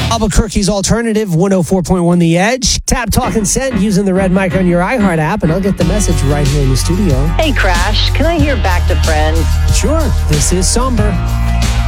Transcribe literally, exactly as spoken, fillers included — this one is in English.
Albuquerque's alternative, one oh four point one The Edge. Tap, talk, and send using the red mic on your iHeart app, and I'll get the message right here in the studio. Hey, Crash, can I hear Back to Friends? Sure, this is Somber.